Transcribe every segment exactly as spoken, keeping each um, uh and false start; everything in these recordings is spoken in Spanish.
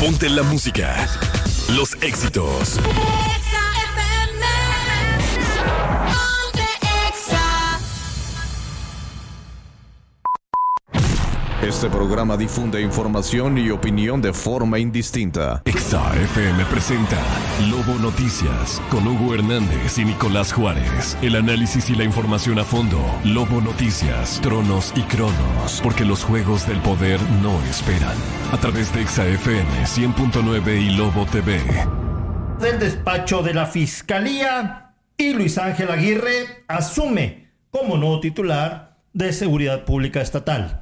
Ponte la música. Los éxitos. Este programa difunde información y opinión de forma indistinta. Exa F M presenta Lobo Noticias con Hugo Hernández y Nicolás Juárez. El análisis y la información a fondo. Lobo Noticias, tronos y cronos. Porque los juegos del poder no esperan. A través de Exa F M cien punto nueve y Lobo T V. Del despacho de la Fiscalía y Luis Ángel Aguirre asume como nuevo titular de Seguridad Pública Estatal.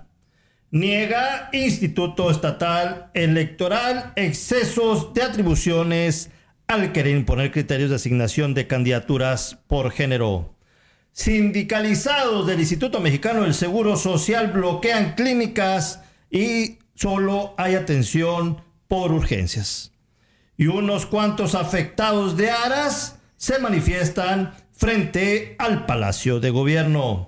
Niega Instituto Estatal Electoral excesos de atribuciones al querer imponer criterios de asignación de candidaturas por género. Sindicalizados del Instituto Mexicano del Seguro Social bloquean clínicas y solo hay atención por urgencias. Y unos cuantos afectados de Aras se manifiestan frente al Palacio de Gobierno.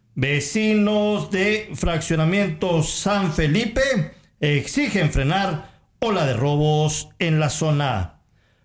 Vecinos de fraccionamiento San Felipe exigen frenar ola de robos en la zona.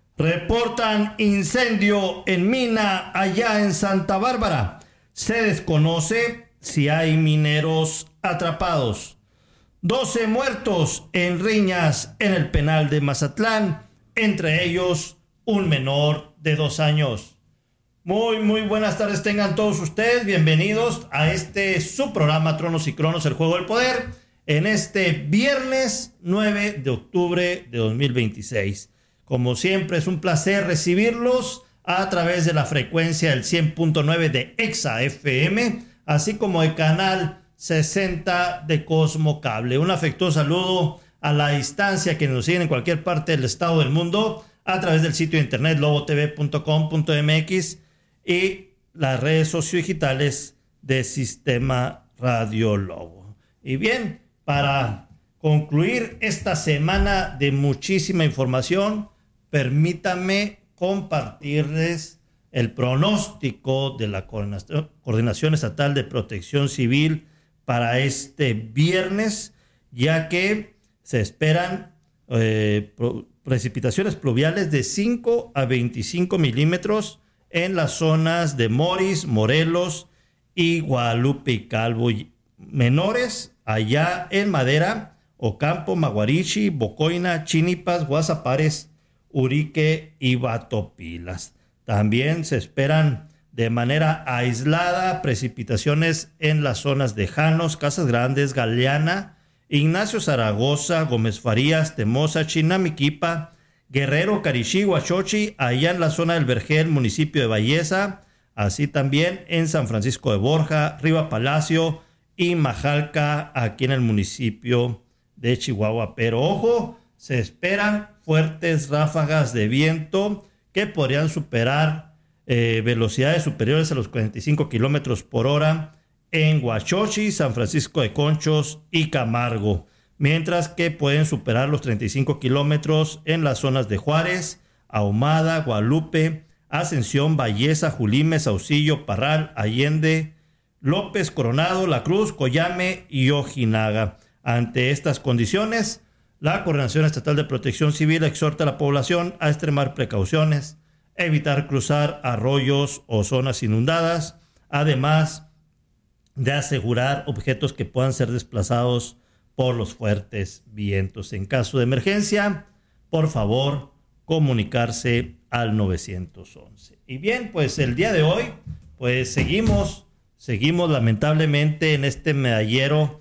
Reportan incendio en mina allá en Santa Bárbara. Se desconoce si hay mineros atrapados. doce muertos en riñas en el penal de Mazatlán, entre ellos un menor de dos años. Muy, muy buenas tardes tengan todos ustedes. Bienvenidos a este su programa Tronos y Cronos, el Juego del Poder, en este viernes nueve de octubre de dos mil veintiséis. Como siempre, es un placer recibirlos a través de la frecuencia del cien punto nueve de Exa F M, así como el canal sesenta de Cosmo Cable. Un afectuoso saludo a la distancia que nos siguen en cualquier parte del estado del mundo a través del sitio de internet lobo t v punto com punto m x y las redes sociodigitales de Sistema Radio Lobo. Y bien, para concluir esta semana de muchísima información, permítanme compartirles el pronóstico de la Coordinación Estatal de Protección Civil para este viernes, ya que se esperan eh, precipitaciones pluviales de cinco a veinticinco milímetros en las zonas de Moris, Morelos y Guadalupe y Calvo. Menores allá en Madera, Ocampo, Maguarichi, Bocoina, Chinipas, Guasapares, Urique y Batopilas. También se esperan de manera aislada precipitaciones en las zonas de Janos, Casas Grandes, Galeana, Ignacio Zaragoza, Gómez Farías, Temoza, Chinamiquipa, Guerrero, Carixí, Huachochi, allá en la zona del Vergel, municipio de Valleza, así también en San Francisco de Borja, Riva Palacio y Majalca, aquí en el municipio de Chihuahua. Pero ojo, se esperan fuertes ráfagas de viento que podrían superar eh, velocidades superiores a los cuarenta y cinco kilómetros por hora en Huachochi, San Francisco de Conchos y Camargo, mientras que pueden superar los treinta y cinco kilómetros en las zonas de Juárez, Ahumada, Guadalupe, Ascensión, Valleza, Julime, Saucillo, Parral, Allende, López, Coronado, La Cruz, Coyame y Ojinaga. Ante estas condiciones, la Coordinación Estatal de Protección Civil exhorta a la población a extremar precauciones, evitar cruzar arroyos o zonas inundadas, además de asegurar objetos que puedan ser desplazados por los fuertes vientos. En caso de emergencia, por favor, comunicarse al nueve once. Y bien, pues el día de hoy, pues seguimos, seguimos lamentablemente en este medallero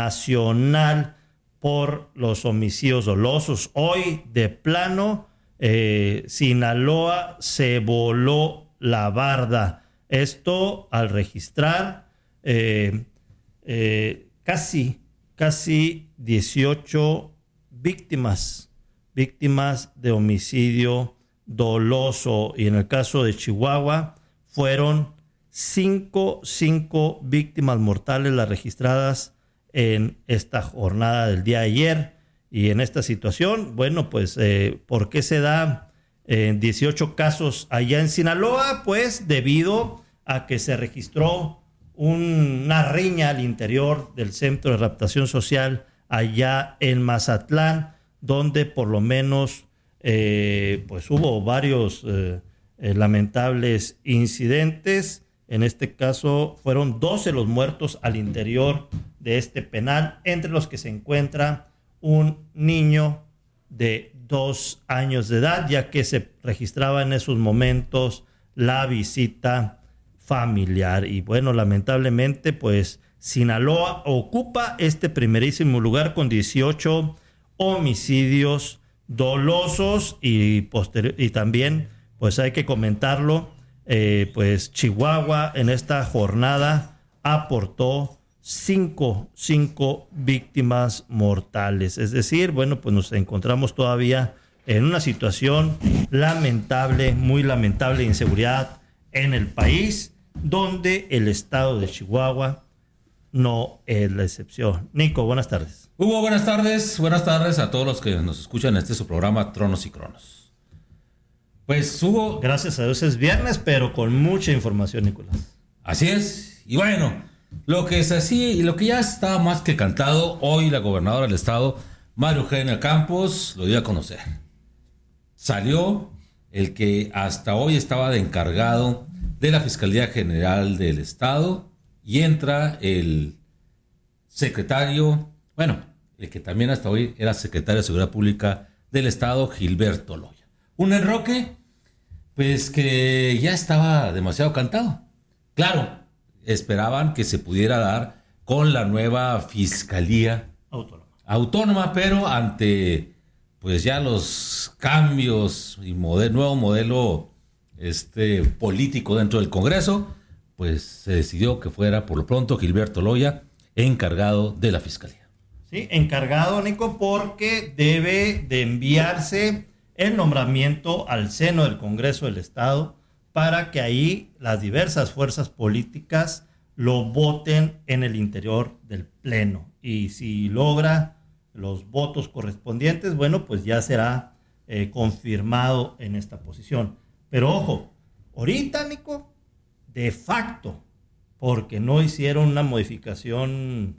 nacional por los homicidios dolosos. Hoy, de plano, eh, Sinaloa se voló la barda. Esto al registrar eh, eh, casi Casi dieciocho víctimas, víctimas de homicidio doloso. Y en el caso de Chihuahua fueron cinco, cinco víctimas mortales las registradas en esta jornada del día de ayer. Y en esta situación, bueno, pues, eh, ¿por qué se da eh, dieciocho casos allá en Sinaloa? Pues debido a que se registró una riña al interior del Centro de Readaptación Social allá en Mazatlán, donde por lo menos eh, pues hubo varios eh, eh, lamentables incidentes. En este caso fueron doce los muertos al interior de este penal, entre los que se encuentra un niño de dos años de edad, ya que se registraba en esos momentos la visita familiar. Y bueno, lamentablemente, pues Sinaloa ocupa este primerísimo lugar con dieciocho homicidios dolosos y, posterior, y también, pues hay que comentarlo, eh, pues Chihuahua en esta jornada aportó cinco, cinco víctimas mortales. Es decir, bueno, pues nos encontramos todavía en una situación lamentable, muy lamentable de inseguridad en el país, donde el estado de Chihuahua no es la excepción. Nico, buenas tardes. Hugo, buenas tardes. Buenas tardes a todos los que nos escuchan en este su programa Tronos y Cronos. Pues Hugo... Gracias a Dios es viernes, pero con mucha información, Nicolás. Así es. Y bueno, lo que es así y lo que ya estaba más que cantado, hoy la gobernadora del estado, María Eugenia Campos, lo dio a conocer. Salió el que hasta hoy estaba de encargado de la Fiscalía General del Estado y entra el secretario, bueno, el que también hasta hoy era secretario de Seguridad Pública del Estado, Gilberto Loya. Un enroque, pues que ya estaba demasiado cantado. Claro, esperaban que se pudiera dar con la nueva Fiscalía Autónoma, autónoma pero ante pues ya los cambios y modelo, nuevo modelo este, político dentro del Congreso, pues se decidió que fuera por lo pronto Gilberto Loya encargado de la Fiscalía. Sí, encargado, Nico, porque debe de enviarse el nombramiento al seno del Congreso del Estado para que ahí las diversas fuerzas políticas lo voten en el interior del Pleno. Y si logra los votos correspondientes, bueno, pues ya será eh, confirmado en esta posición. Pero ojo, ahorita, Nico, de facto, porque no hicieron una modificación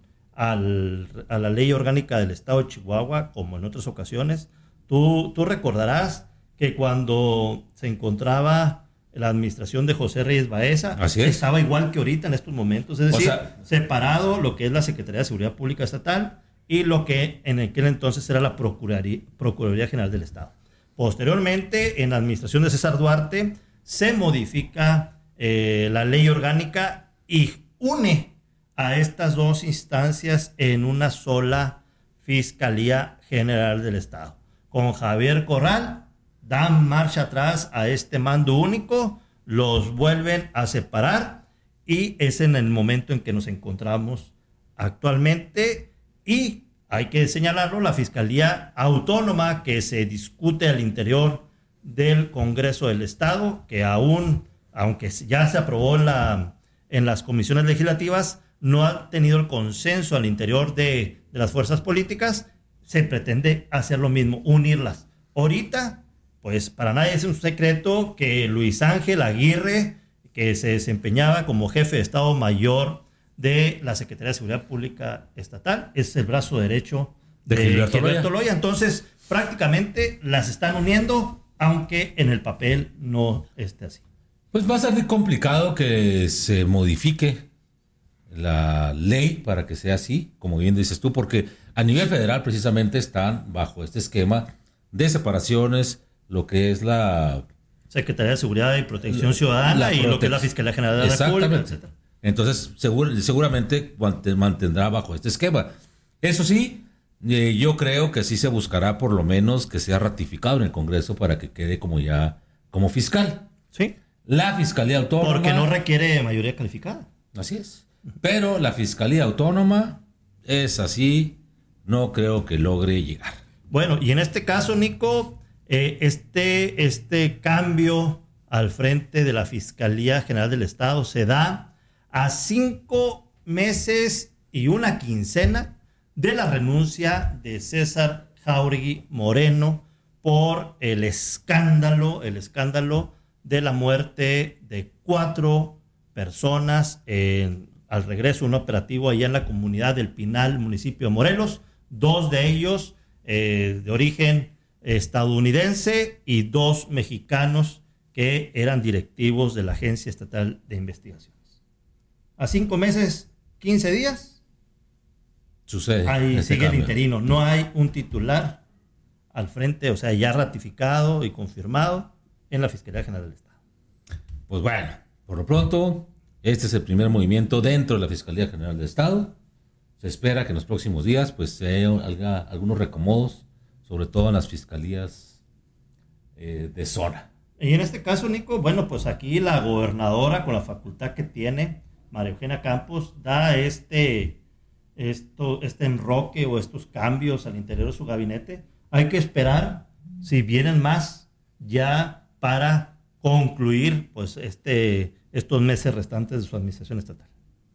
al, a la ley orgánica del Estado de Chihuahua, como en otras ocasiones, tú, tú recordarás que cuando se encontraba la administración de José Reyes Baeza, estaba igual que ahorita en estos momentos, es decir, o sea, separado lo que es la Secretaría de Seguridad Pública Estatal y lo que en aquel entonces era la Procuraduría, Procuraduría General del Estado. Posteriormente, en la administración de César Duarte, se modifica eh, la ley orgánica y une a estas dos instancias en una sola Fiscalía General del Estado. Con Javier Corral dan marcha atrás a este mando único, los vuelven a separar y es en el momento en que nos encontramos actualmente. Y hay que señalarlo, la Fiscalía Autónoma que se discute al interior del Congreso del Estado, que aún, aunque ya se aprobó en, la, en las comisiones legislativas, no ha tenido el consenso al interior de, de las fuerzas políticas. Se pretende hacer lo mismo, unirlas. Ahorita, pues para nadie es un secreto que Luis Ángel Aguirre, que se desempeñaba como jefe de Estado Mayor de la Secretaría de Seguridad Pública Estatal, es el brazo derecho de, de Gilberto, Gilberto Loya. Loya. Entonces, prácticamente las están uniendo, aunque en el papel no esté así. Pues va a ser complicado que se modifique la ley para que sea así, como bien dices tú, porque a nivel federal precisamente están bajo este esquema de separaciones, lo que es la Secretaría de Seguridad y Protección la, Ciudadana la y prote- lo que es la Fiscalía General de la República, etcétera. Entonces, seguro, seguramente mantendrá bajo este esquema. Eso sí, eh, yo creo que sí se buscará por lo menos que sea ratificado en el Congreso para que quede como ya como fiscal. Sí. La Fiscalía Autónoma. Porque no requiere mayoría calificada. Así es. Pero la Fiscalía Autónoma es así, no creo que logre llegar. Bueno, y en este caso, Nico, eh, este, este cambio al frente de la Fiscalía General del Estado se da a cinco meses y una quincena de la renuncia de César Jáuregui Moreno por el escándalo, el escándalo de la muerte de cuatro personas en, al regreso de un operativo allá en la comunidad del Pinal, municipio de Morelos, dos de ellos eh, de origen estadounidense y dos mexicanos que eran directivos de la Agencia Estatal de Investigaciones. A cinco meses, quince días, sucede. Ahí este sigue cambio. el interino. No hay un titular al frente, o sea, ya ratificado y confirmado en la Fiscalía General del Estado. Pues bueno, por lo pronto, este es el primer movimiento dentro de la Fiscalía General del Estado. Se espera que en los próximos días pues se haga algunos recomodos, sobre todo en las fiscalías eh, de zona. Y en este caso, Nico, bueno, pues aquí la gobernadora, con la facultad que tiene, María Eugenia Campos, da este, esto, este enroque o estos cambios al interior de su gabinete. Hay que esperar si vienen más ya para concluir pues este, estos meses restantes de su administración estatal.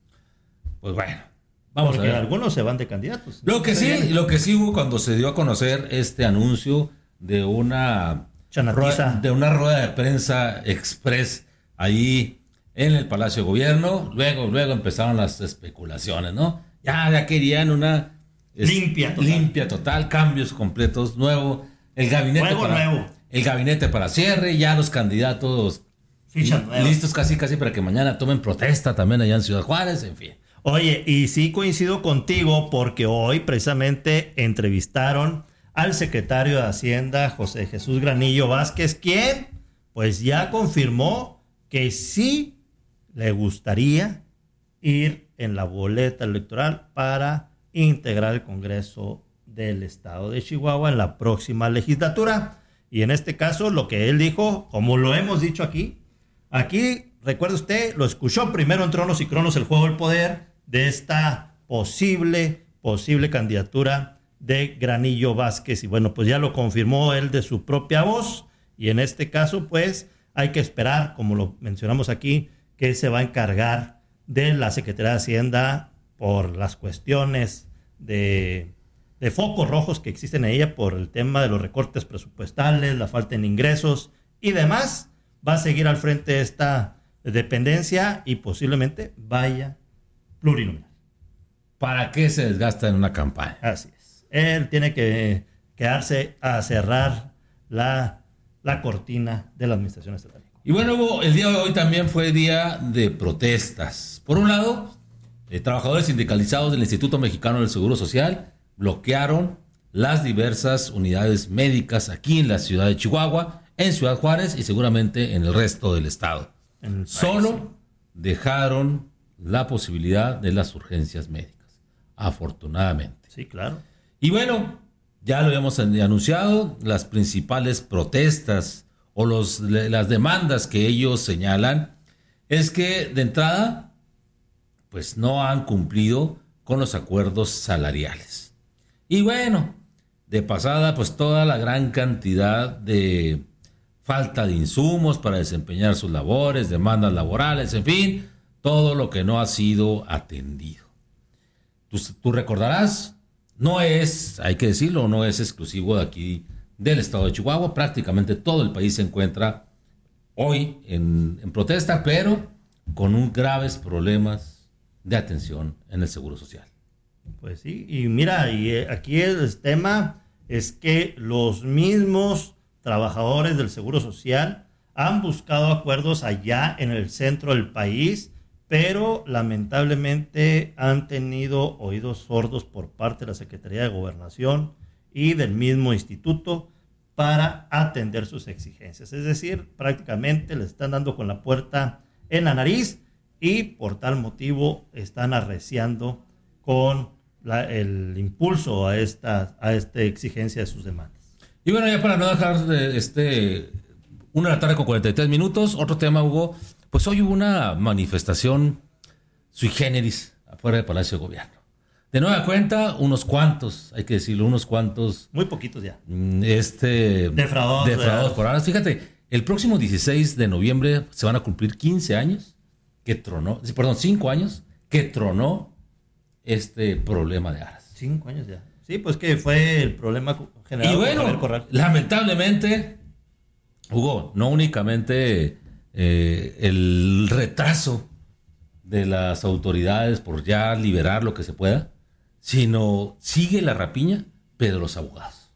Pues bueno, vamos Porque a ver. algunos se van de candidatos. Lo que sí, lo que sí hubo cuando se dio a conocer este anuncio de una Chanatiza. rueda, de una rueda de prensa express ahí en el Palacio de Gobierno, luego, luego empezaron las especulaciones, ¿no? Ya, ya querían una es, limpia total. limpia total, cambios completos, nuevo, el gabinete Nuevo, para nuevo. el gabinete para cierre, ya los candidatos Fichas li- nuevas. listos casi casi para que mañana tomen protesta también allá en Ciudad Juárez, en fin. Oye, y sí coincido contigo porque hoy precisamente entrevistaron al secretario de Hacienda, José Jesús Granillo Vázquez, quien pues ya confirmó que sí le gustaría ir en la boleta electoral para integrar el Congreso del Estado de Chihuahua en la próxima legislatura. Y en este caso, lo que él dijo, como lo hemos dicho aquí, aquí, recuerde usted, lo escuchó primero en Tronos y Cronos, el juego del poder, de esta posible, posible candidatura de Granillo Vázquez. Y bueno, pues ya lo confirmó él de su propia voz. Y en este caso, pues, hay que esperar, como lo mencionamos aquí, que se va a encargar de la Secretaría de Hacienda por las cuestiones de, de focos rojos que existen en ella por el tema de los recortes presupuestales, la falta en ingresos y demás. Va a seguir al frente de esta dependencia y posiblemente vaya plurinominal. ¿Para qué se desgasta en una campaña? Así es. Él tiene que quedarse a cerrar la, la cortina de la administración estatal. Y bueno, Hugo, el día de hoy también fue día de protestas. Por un lado, eh, trabajadores sindicalizados del Instituto Mexicano del Seguro Social bloquearon las diversas unidades médicas aquí en la ciudad de Chihuahua, en Ciudad Juárez y seguramente en el resto del estado. En el Solo país, sí. dejaron la posibilidad de las urgencias médicas, afortunadamente. Sí, claro. Y bueno, ya lo habíamos anunciado, las principales protestas o los, las demandas que ellos señalan es que de entrada, pues no han cumplido con los acuerdos salariales. Y bueno, de pasada, pues toda la gran cantidad de falta de insumos para desempeñar sus labores, demandas laborales, en fin, todo lo que no ha sido atendido. Tú, tú recordarás, no es, hay que decirlo, no es exclusivo de aquí del estado de Chihuahua, prácticamente todo el país se encuentra hoy en, en protesta, pero con un graves problemas de atención en el Seguro Social. Pues sí, y mira, y eh, aquí el tema es que los mismos trabajadores del Seguro Social han buscado acuerdos allá en el centro del país, pero lamentablemente han tenido oídos sordos por parte de la Secretaría de Gobernación y del mismo instituto para atender sus exigencias. Es decir, prácticamente le están dando con la puerta en la nariz y por tal motivo están arreciando con la, el impulso a esta, a esta exigencia de sus demandas. Y bueno, ya para no dejar de este, una de la tarde con cuarenta y tres minutos, otro tema, Hugo, pues hoy hubo una manifestación sui generis afuera del Palacio de Gobierno. De nueva cuenta, unos cuantos, hay que decirlo, unos cuantos... Muy poquitos ya. Este, Defraudados. defraudados por ahora. Fíjate, el próximo dieciséis de noviembre se van a cumplir quince años que tronó, perdón, cinco años que tronó este problema de aras. Cinco años ya. Sí, pues que fue el problema generado Y por Javier bueno, Corral. lamentablemente, Hugo, no únicamente eh, el retraso de las autoridades por ya liberar lo que se pueda, sino sigue la rapiña, pero los abogados.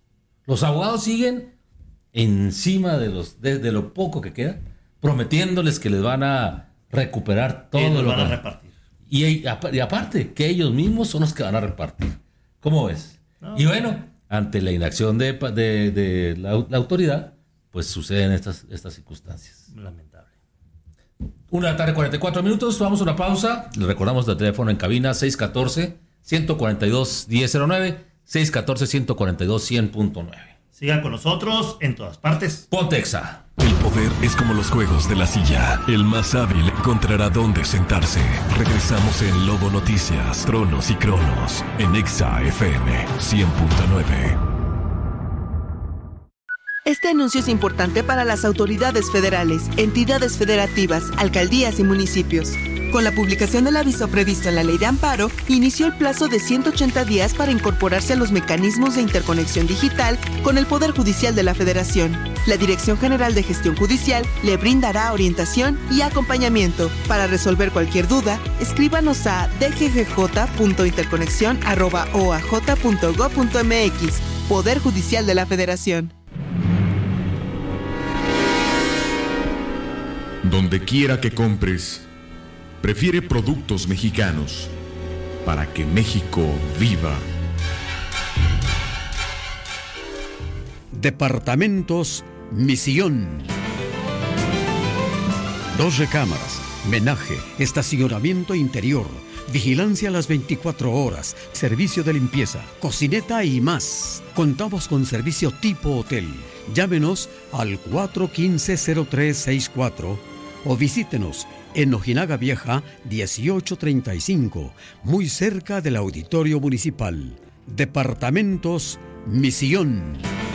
Los abogados siguen encima de, los, de, de lo poco que queda, prometiéndoles que les van a recuperar todo lo lo van que a repartir. Y, y aparte, que ellos mismos son los que van a repartir. ¿Cómo ves? No. Y bueno, ante la inacción de, de, de la, la autoridad, pues suceden estas, estas circunstancias. Lamentable. Una de la tarde, cuarenta y cuatro minutos. Vamos a una pausa. Les recordamos el teléfono en cabina seis uno cuatro, uno cuatro dos, uno cero cero nueve, seis uno cuatro, uno cuatro dos, cien punto nueve. Sigan con nosotros en todas partes. Pontexa. El poder es como los juegos de la silla. El más hábil encontrará dónde sentarse. Regresamos en Lobo Noticias, Tronos y Cronos, en Exa F M cien punto nueve. Este anuncio es importante para las autoridades federales, entidades federativas, alcaldías y municipios. Con la publicación del aviso previsto en la Ley de Amparo, inició el plazo de ciento ochenta días para incorporarse a los mecanismos de interconexión digital con el Poder Judicial de la Federación. La Dirección General de Gestión Judicial le brindará orientación y acompañamiento. Para resolver cualquier duda, escríbanos a d g g j punto interconexión arroba o a j punto gob punto m x. Poder Judicial de la Federación. Donde quiera que compres, prefiere productos mexicanos para que México viva. Departamentos Misión. Dos recámaras, menaje, estacionamiento interior, vigilancia a las veinticuatro horas, servicio de limpieza, cocineta y más. Contamos con servicio tipo hotel. Llámenos al cuatro uno cinco, cero tres seis cuatro o visítenos en Ojinaga Vieja dieciocho treinta y cinco, muy cerca del Auditorio Municipal. Departamentos Misión.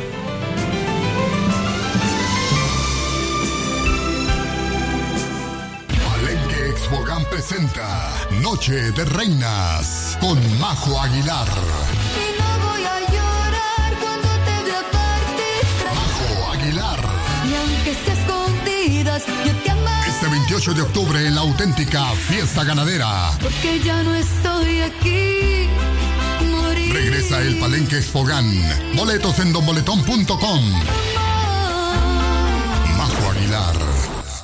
Palenque Expogan presenta Noche de Reinas con Majo Aguilar. Y no voy a llorar cuando te vea partir. Majo Aguilar. Y aunque sea escondidas, yo te amaré. Este veintiocho de octubre en la auténtica fiesta ganadera. Porque ya no estoy aquí. Morir. Regresa el Palenque Expogan. Boletos en don boletón punto com. Majo Aguilar.